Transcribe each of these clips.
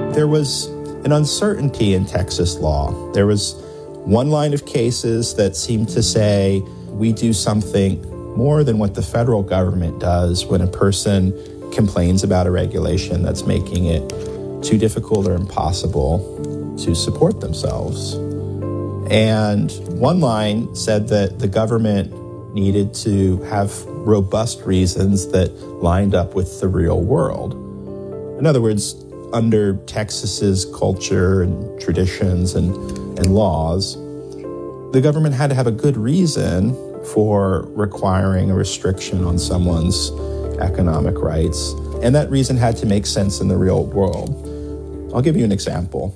There was an uncertainty in Texas law. There was one line of cases that seemed to say we do something more than what the federal government does when a person complains about a regulation that's making it too difficult or impossible to support themselves. And one line said that the government needed to have robust reasons that lined up with the real world. In other words, under Texas's culture and traditions and laws, the government had to have a good reason for requiring a restriction on someone's economic rights, and that reason had to make sense in the real world. I'll give you an example.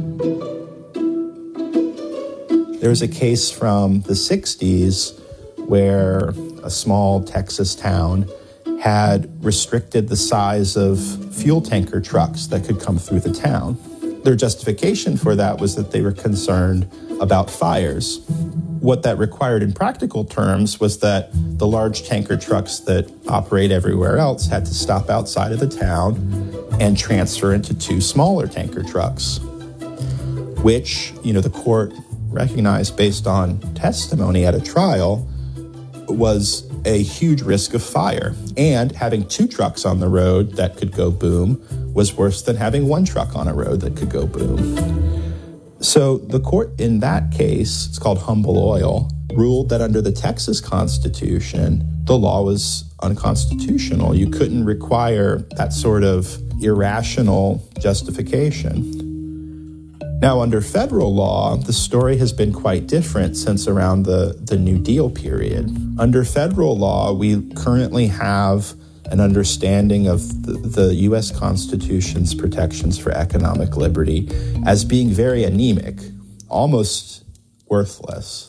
There was a case from the 60s where a small Texas town had restricted the size of fuel tanker trucks that could come through the town. Their justification for that was that they were concerned about fires. What that required in practical terms was that the large tanker trucks that operate everywhere else had to stop outside of the town and transfer into two smaller tanker trucks, which, the court recognized based on testimony at a trial was a huge risk of fire. And having two trucks on the road that could go boom was worse than having one truck on a road that could go boom. So the court in that case, it's called Humble Oil, ruled that under the Texas Constitution, the law was unconstitutional. You couldn't require that sort of irrational justification. Now, under federal law, the story has been quite different since around the New Deal period. Under federal law, we currently have an understanding of the U.S. Constitution's protections for economic liberty as being very anemic, almost worthless.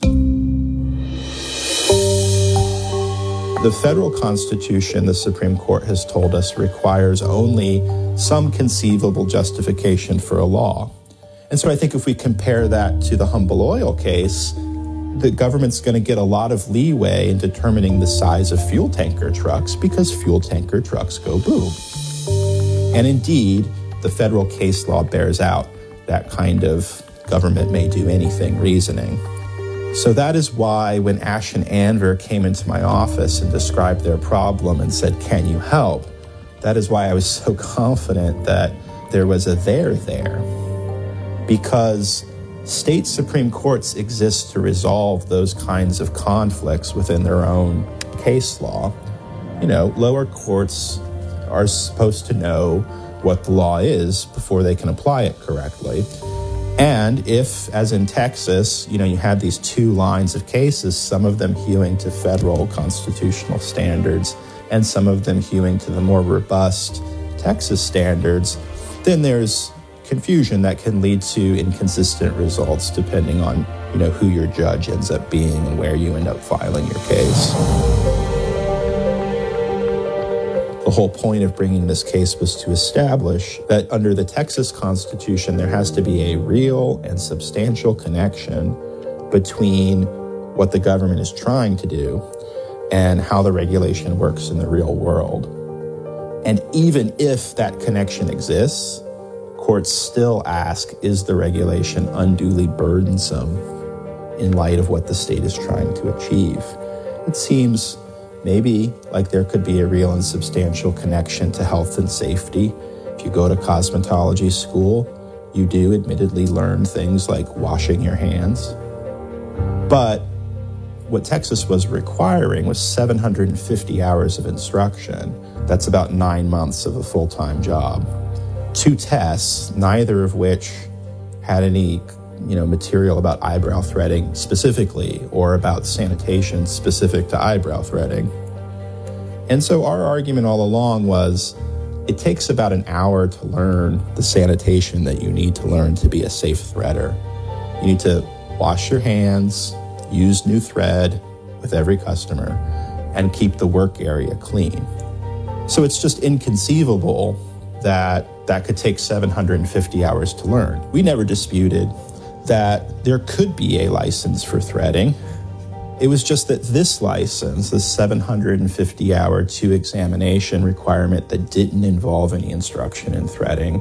The federal Constitution, the Supreme Court has told us, requires only some conceivable justification for a law. And so I think if we compare that to the Humble Oil case, the government's going to get a lot of leeway in determining the size of fuel tanker trucks because fuel tanker trucks go boom. And indeed, the federal case law bears out that kind of government may do anything reasoning. So that is why when Ash and Anver came into my office and described their problem and said, "Can you help?" that is why I was so confident that there was a there there. Because state Supreme Courts exist to resolve those kinds of conflicts within their own case law. Lower courts are supposed to know what the law is before they can apply it correctly. And if, as in Texas, you had these two lines of cases, some of them hewing to federal constitutional standards and some of them hewing to the more robust Texas standards, then there's confusion that can lead to inconsistent results depending on, who your judge ends up being and where you end up filing your case. The whole point of bringing this case was to establish that under the Texas Constitution, there has to be a real and substantial connection between what the government is trying to do and how the regulation works in the real world. And even if that connection exists, courts still ask, is the regulation unduly burdensome in light of what the state is trying to achieve? It seems maybe like there could be a real and substantial connection to health and safety. If you go to cosmetology school, you do admittedly learn things like washing your hands. But what Texas was requiring was 750 hours of instruction. That's about 9 months of a full-time job. 2 tests, neither of which had any, material about eyebrow threading specifically or about sanitation specific to eyebrow threading. And so our argument all along was it takes about an hour to learn the sanitation that you need to learn to be a safe threader. You need to wash your hands, use new thread with every customer, and keep the work area clean. So it's just inconceivable that could take 750 hours to learn. We never disputed that there could be a license for threading. It was just that this license, the 750-hour 2 examination requirement that didn't involve any instruction in threading,